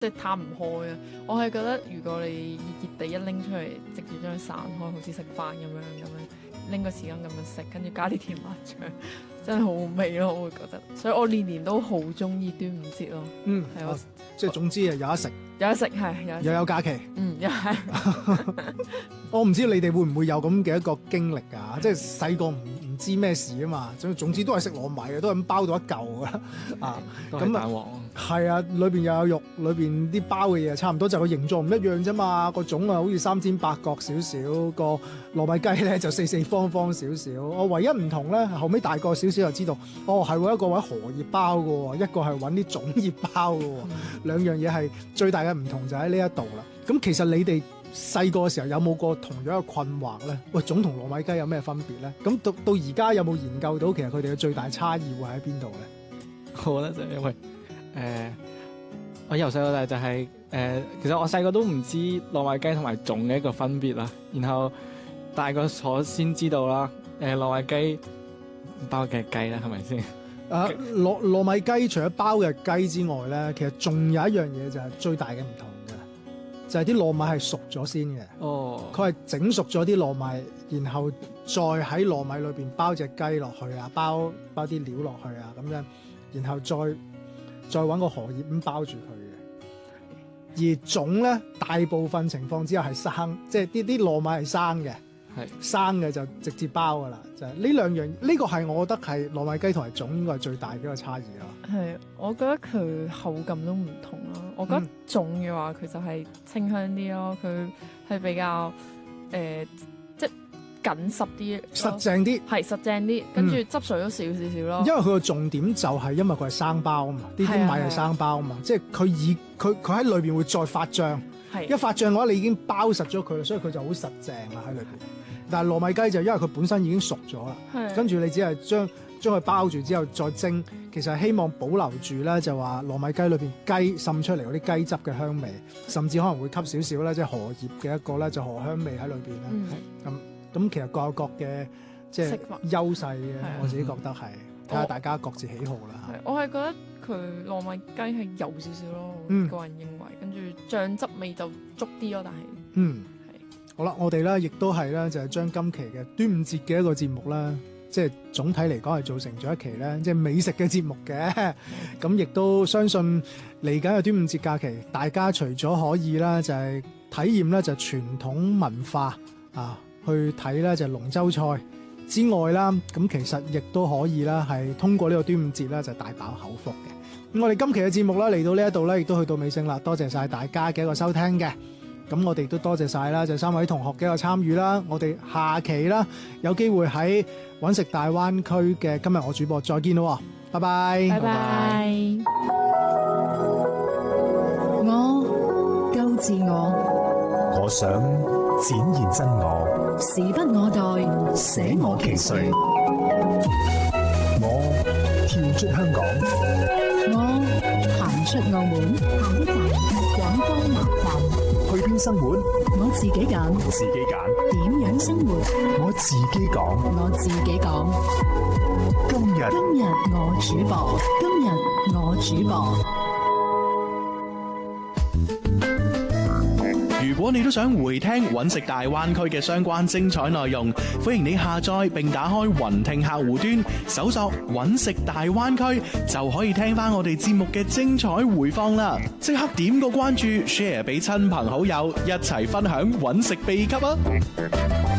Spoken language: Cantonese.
即係攤唔開啊！我係覺得如果你熱熱地一拎出嚟，直接將佢散開，好似食飯咁樣拎個匙羹咁樣食，跟住加啲甜辣醬，真係好好味咯！我會覺得，所以我年年都好中意端午節咯。係我即係總之啊，有得食， 有得食係， 又有假期。 又係。 我唔知你哋會唔會有咁嘅一個經歷啊？即係細個唔知咩事啊嘛，總之都係食糯米嘅，都係咁包到一嚿噶啦啊！ 咁蛋黃係啊，裏邊又有肉，裏邊啲包嘅嘢差唔多，就個形狀唔一樣啫嘛。個種啊好似三尖八角少少，個糯米雞咧就四四方方少少。我唯一唔同咧，後尾大個少少就知道，哦係喎，一個揾荷葉包嘅喎，一個係揾啲粽葉包嘅喎，兩樣嘢係最大嘅唔同就喺呢一度啦。咁其實你哋細個嘅時候有冇過同樣嘅困惑咧？喂，粽同糯米雞有咩分別咧？咁到而家有冇研究到其實佢哋嘅最大差異會喺邊度咧？ 我覺得就係因為我由細到大就係其實我細個都唔知糯米雞同埋粽嘅一個分別啦，然後大個咗先知道啦。糯米雞包嘅雞啦，係咪先？ 糯米雞除咗包嘅雞之外咧，其實仲有一樣嘢就係最大嘅唔同嘅，就係啲糯米係熟咗先嘅。 哦， 佢係整熟咗啲糯米，然後再喺糯米裏邊包隻雞落去啊，包啲料落去啊，咁樣，然後再揾個荷葉咁包住佢嘅。而粽咧，大部分情況之下係生，即係啲糯米係生嘅。係生嘅就直接包噶啦，就係呢兩樣，呢個係我覺得係糯米雞同埋粽應該係最大嘅一個差異咯。 係，我覺得佢口感都唔同咯。我覺得粽嘅話，佢就係清香啲咯，佢係比較即係緊實啲， 實淨啲， 係實淨啲，跟住汁水都少少少咯。 因為佢個重點就係因為佢係生包啊嘛，啲米係生包啊嘛，即係佢喺裏邊會再發脹。一發脹嘅話，你已經包實咗佢啦，所以佢就好實淨啦喺裏邊。但係糯米雞就因為佢本身已經熟咗啦，跟住你只係將佢包住之後再蒸，其實係希望保留住咧，就話糯米雞裏邊雞滲出嚟嗰啲雞汁嘅香味，甚至可能會吸少少咧，即係荷葉嘅一個咧就荷香味喺裏邊啦。咁其實各有各嘅即係優勢嘅，我自己覺得係睇下大家各自喜好啦。 我係覺得佢糯米雞係油少少咯，個人認為，跟住醬汁味就足啲咯，但係好啦，我哋咧亦都係咧就係將今期嘅端午節嘅一個節目啦，即係總體嚟講係做成咗一期咧即係美食嘅節目嘅。咁亦都相信嚟緊嘅端午節假期，大家除咗可以啦就係體驗咧就傳統文化啊，去睇咧就龍舟賽之外啦，咁其實亦都可以啦係通過呢個端午節咧就大飽口福嘅。咁我哋今期嘅節目啦嚟到呢一度咧，亦都去到尾聲啦，多謝晒大家嘅一個收聽嘅。咁我哋都多謝晒啦，就3位同學嘅一個參與啦。我哋下期啦有機會喺揾食大灣區嘅今日我主播再見咯，拜拜。 拜拜。 我夠自我， 我想展現真我， 時不我待， 捨我其誰。我跳出香港， 我行出澳門，下一站廣東南站。 去邊生活？ 我自己揀， 自己揀。 點樣生活？ 我自己講， 我自己講。 今日我主播，今日我主播。 如果你都想回聽揾食大灣區嘅相關精彩內容，歡迎你下載並打開雲聽客戶端，搜索揾食大灣區，就可以聽翻我哋節目嘅精彩回放啦！即刻點個關注 ，share 俾親朋好友，一齊分享揾食秘笈啊！